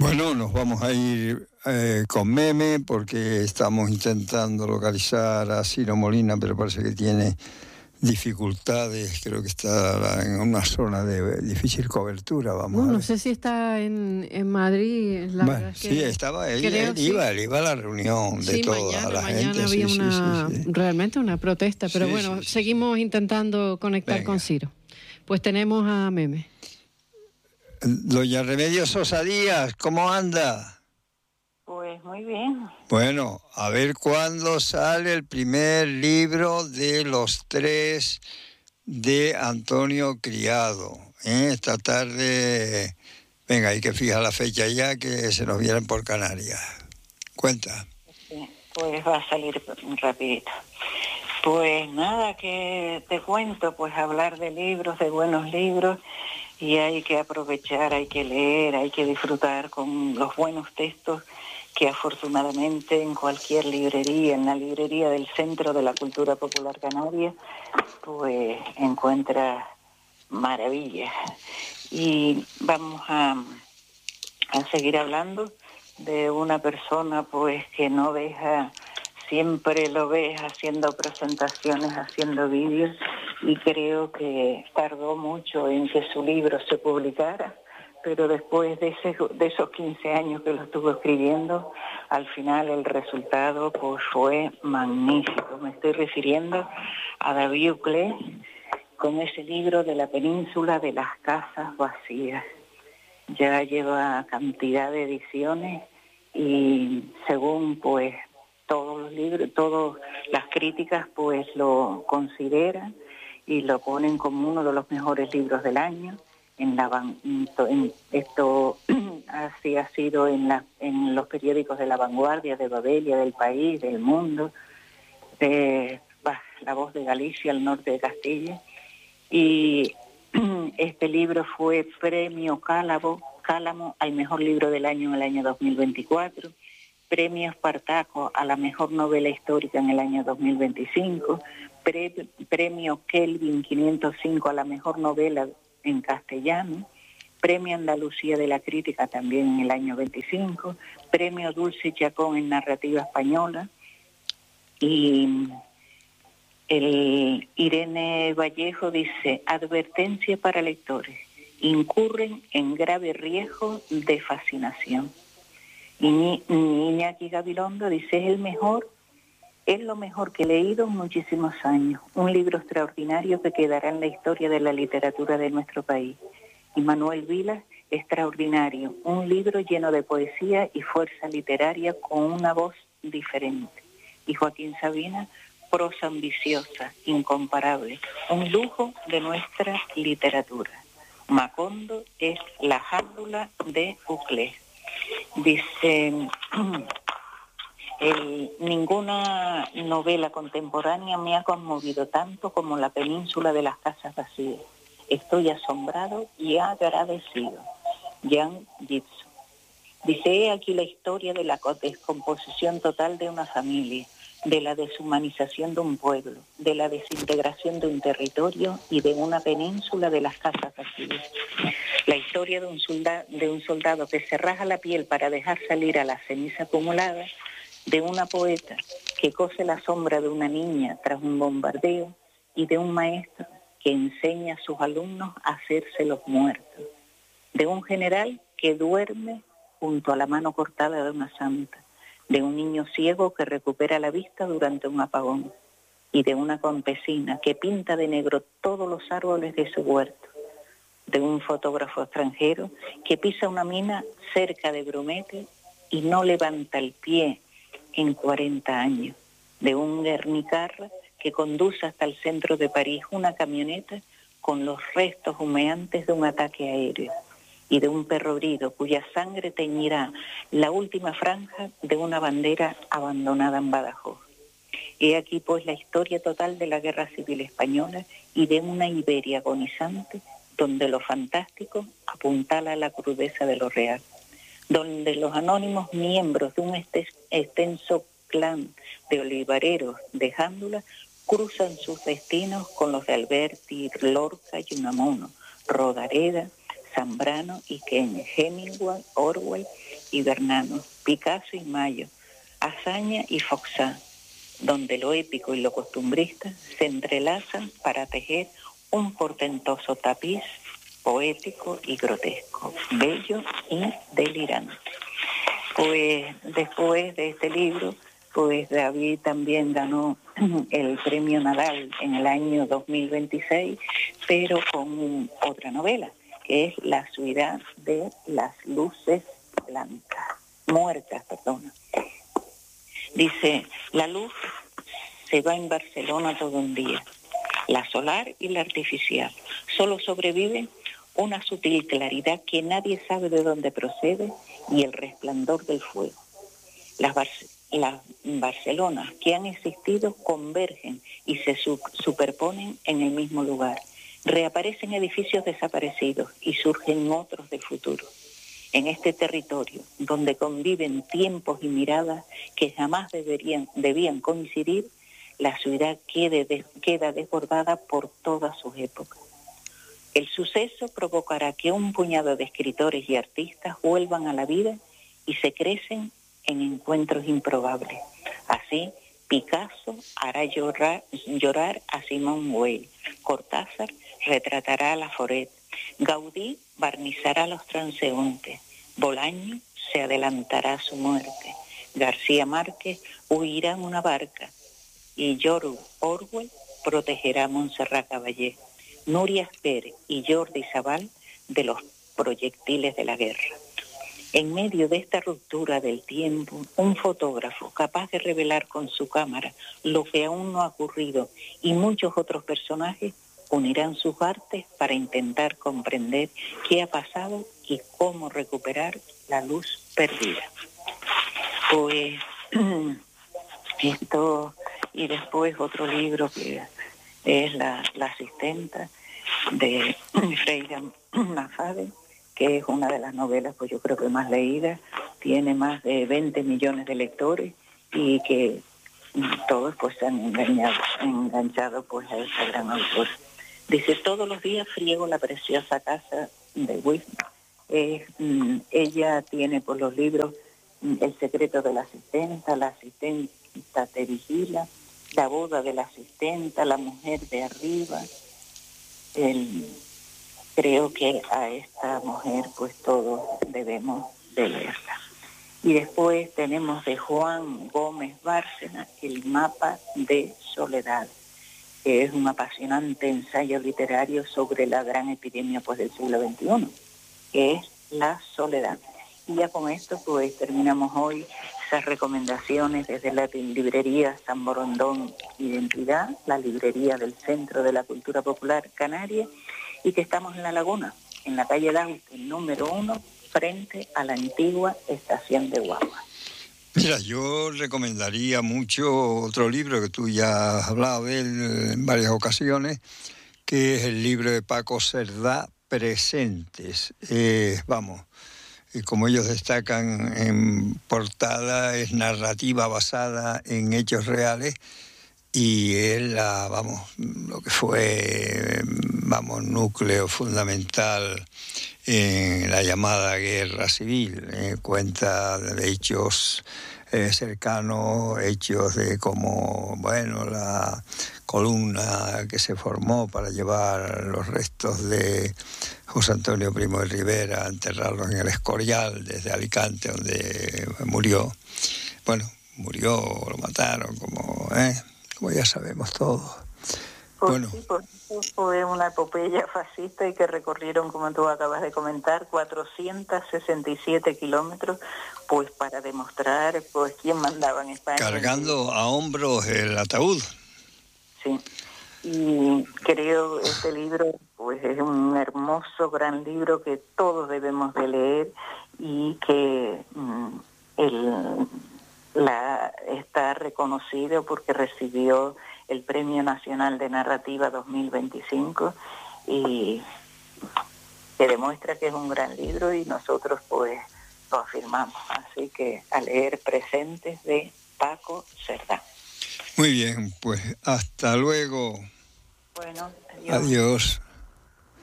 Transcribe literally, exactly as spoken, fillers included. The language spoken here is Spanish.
Bueno, nos vamos a ir eh, con Meme porque estamos intentando localizar a Ciro Molina, pero parece que tiene dificultades, creo que está en una zona de difícil cobertura, vamos no, a ver. No sé si está en, en Madrid, la bueno, verdad es que sí, estaba él, creo, él sí. iba, él iba a la reunión de sí, toda mañana, la mañana gente. había sí, una, sí, sí, sí. realmente una protesta, pero Sí, bueno, sí, sí, seguimos sí. intentando conectar Venga. con Ciro. Pues tenemos a Meme. Doña Remedios Sosa Díaz, ¿cómo anda? Pues muy bien. Bueno, a ver cuándo sale el primer libro de los tres de Antonio Criado. ¿eh? Esta tarde, venga, hay que fijar la fecha ya que se nos vienen por Canarias. Cuenta. Sí, pues va a salir rapidito. Pues nada, que te cuento, pues hablar de libros, de buenos libros, y hay que aprovechar, hay que leer, hay que disfrutar con los buenos textos que afortunadamente en cualquier librería, en la librería del Centro de la Cultura Popular Canaria, pues encuentras maravillas. Y vamos a, a seguir hablando de una persona pues que no deja, siempre lo ves haciendo presentaciones, haciendo vídeos, y creo que tardó mucho en que su libro se publicara, pero después de, ese, de esos quince años que lo estuvo escribiendo, al final el resultado pues fue magnífico. Me estoy refiriendo a David Uclés con ese libro de la península de las casas vacías. Ya lleva cantidad de ediciones y según pues todos los libros, todas las críticas pues lo consideran y lo ponen como uno de los mejores libros del año. En la en esto así ha sido en la en los periódicos de La Vanguardia, de Babelia, del País, del Mundo, de bah, La Voz de Galicia, el norte de Castilla. Y este libro fue premio Cálamo, Cálamo al mejor libro del año en el año dos mil veinticuatro, premio Espartaco a la mejor novela histórica en el año dos mil veinticinco, pre, premio Kelvin quinientos cinco a la mejor novela en castellano, premio Andalucía de la Crítica también en el año veinticinco, premio Dulce Chacón en narrativa española, y el Irene Vallejo dice: advertencia para lectores, incurren en grave riesgo de fascinación. Y Iñaki Gabilondo dice: es el mejor, es lo mejor que he leído en muchísimos años, un libro extraordinario que quedará en la historia de la literatura de nuestro país. Y Manuel Vilas: extraordinario, un libro lleno de poesía y fuerza literaria con una voz diferente. Y Joaquín Sabina: prosa ambiciosa, incomparable, un lujo de nuestra literatura. Macondo es la jándula de Uclés. Dice, el, ninguna novela contemporánea me ha conmovido tanto como La península de las casas vacías. Estoy asombrado y agradecido. Jan Gibson. Dice: he aquí la historia de la descomposición total de una familia, de la deshumanización de un pueblo, de la desintegración de un territorio y de una península de las casas vacías. La historia de un soldado, de un soldado que se raja la piel para dejar salir a la ceniza acumulada, de una poeta que cose la sombra de una niña tras un bombardeo y de un maestro que enseña a sus alumnos a hacerse los muertos, de un general que duerme junto a la mano cortada de una santa, de un niño ciego que recupera la vista durante un apagón y de una campesina que pinta de negro todos los árboles de su huerto, de un fotógrafo extranjero que pisa una mina cerca de Brumete y no levanta el pie en cuarenta años, de un guernicarra que conduce hasta el centro de París una camioneta con los restos humeantes de un ataque aéreo, y de un perro herido cuya sangre teñirá la última franja de una bandera abandonada en Badajoz. He aquí pues la historia total de la Guerra Civil Española y de una Iberia agonizante donde lo fantástico apuntala la crudeza de lo real, donde los anónimos miembros de un extenso clan de olivareros de Jándula cruzan sus destinos con los de Alberti, Lorca y Unamuno, Rodareda, Zambrano y Ken, Hemingway, Orwell y Bernano, Picasso y Mayo, Azaña y Foxá, donde lo épico y lo costumbrista se entrelazan para tejer un portentoso tapiz poético y grotesco, bello y delirante. Pues después de este libro, pues David también ganó el premio Nadal en el año dos mil veintiséis, pero con otra novela, que es La ciudad de las luces blancas, muertas, perdona. Dice, la luz se va en Barcelona todo un día, la solar y la artificial. Solo sobrevive una sutil claridad que nadie sabe de dónde procede y el resplandor del fuego. Las, Bar- las Barcelonas que han existido convergen y se su- superponen en el mismo lugar. Reaparecen edificios desaparecidos y surgen otros de futuro. En este territorio, donde conviven tiempos y miradas que jamás deberían, debían coincidir, la ciudad quede de, queda desbordada por todas sus épocas. El suceso provocará que un puñado de escritores y artistas vuelvan a la vida y se crecen en encuentros improbables. Así, Picasso hará llorar, llorar a Simone Weil, Cortázar retratará a Laforet, Gaudí barnizará a los transeúntes, Bolaño se adelantará a su muerte, García Márquez huirá en una barca y George Orwell protegerá a Montserrat Caballé, Nuria Pérez y Jordi Sabal de los proyectiles de la guerra. En medio de esta ruptura del tiempo, un fotógrafo capaz de revelar con su cámara lo que aún no ha ocurrido y muchos otros personajes unirán sus artes para intentar comprender qué ha pasado y cómo recuperar la luz perdida. Pues esto, y después otro libro que es La, la asistenta de Freire Mafade, que es una de las novelas, pues yo creo que más leídas, tiene más de veinte millones de lectores y que todos pues se han engañado, enganchado pues a esa gran autora. Dice, todos los días friego la preciosa casa de Whitney. Eh, ella tiene por los libros El secreto de la asistenta, La asistenta te vigila, La boda de la asistenta, La mujer de arriba. El, creo que a esta mujer pues todos debemos de leerla. Y después tenemos de Juan Gómez Bárcena, El mapa de soledad, que es un apasionante ensayo literario sobre la gran epidemia pues del siglo veintiuno, que es la soledad. Y ya con esto pues terminamos hoy esas recomendaciones desde la librería San Borondón Identidad, la librería del Centro de la Cultura Popular Canaria, y que estamos en La Laguna, en la calle Dante número uno, frente a la antigua estación de guagua. Mira, yo recomendaría mucho otro libro que tú ya has hablado de él en varias ocasiones, que es el libro de Paco Cerdá, Presentes. Eh, vamos, y como ellos destacan en portada, es narrativa basada en hechos reales y es la, vamos, lo que fue, vamos, núcleo fundamental en la llamada guerra civil. Eh, cuenta de hechos eh, cercanos, hechos de cómo, bueno, la columna que se formó para llevar los restos de José Antonio Primo de Rivera a enterrarlos en el Escorial desde Alicante, donde murió. Bueno, murió, lo mataron, como, ¿eh? como ya sabemos todos. Pues bueno. Sí, por eso fue una epopeya fascista y que recorrieron, como tú acabas de comentar, cuatrocientos sesenta y siete kilómetros, pues para demostrar pues quién mandaba en España. Cargando a hombros el ataúd. Sí, y creo este libro pues es un hermoso, gran libro que todos debemos de leer y que mm, el, la, está reconocido porque recibió el Premio Nacional de Narrativa dos mil veinticinco y que demuestra que es un gran libro y nosotros pues lo afirmamos. Así que a leer Presentes de Paco Cerdá. Muy bien, pues hasta luego. Bueno, adiós. Adiós.